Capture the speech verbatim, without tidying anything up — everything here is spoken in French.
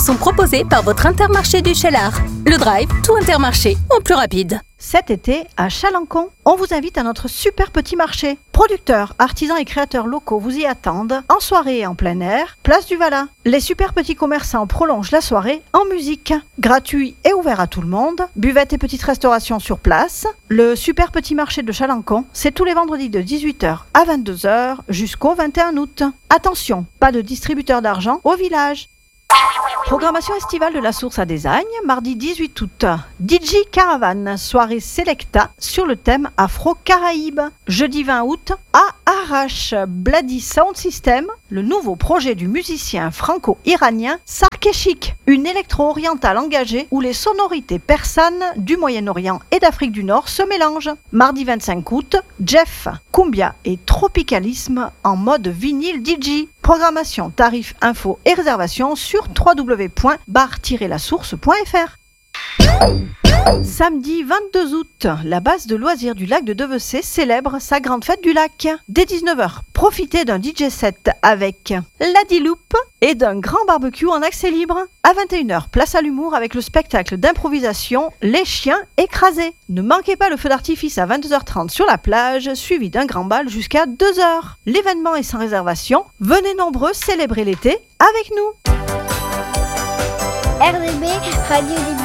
sont proposés par votre Intermarché du Cheylard. Le drive, tout Intermarché, en plus rapide. Cet été, à Chalancon, on vous invite à notre super petit marché. Producteurs, artisans et créateurs locaux vous y attendent, en soirée et en plein air, place du Vala. Les super petits commerçants prolongent la soirée en musique. Gratuit et ouvert à tout le monde, buvette et petite restauration sur place. Le super petit marché de Chalancon, c'est tous les vendredis de dix-huit heures à vingt-deux heures jusqu'au vingt et un août. Attention, pas de distributeur d'argent au village. Programmation estivale de la Source à Desagne, mardi dix-huit août. D J Caravane, soirée Selecta sur le thème Afro-Caraïbes. Jeudi vingt août, à Arrache Bloody Sound System, le nouveau projet du musicien franco-iranien Sarkeshik, une électro-orientale engagée où les sonorités persanes du Moyen-Orient et d'Afrique du Nord se mélangent. Mardi vingt-cinq août, Jeff, Cumbia et Tropicalisme en mode vinyle D J. Programmation, tarifs, infos et réservations sur w w w point bar tiret la source point f r. Samedi vingt-deux août, la base de loisirs du lac de Devecé célèbre sa grande fête du lac. Dès dix-neuf heures, profitez d'un D J set avec Lady Loop et d'un grand barbecue en accès libre. À vingt et une heures, place à l'humour avec le spectacle d'improvisation Les Chiens Écrasés. Ne manquez pas le feu d'artifice à vingt-deux heures trente sur la plage, suivi d'un grand bal jusqu'à deux heures. L'événement est sans réservation. Venez nombreux célébrer l'été avec nous. R D B, Radio Libre.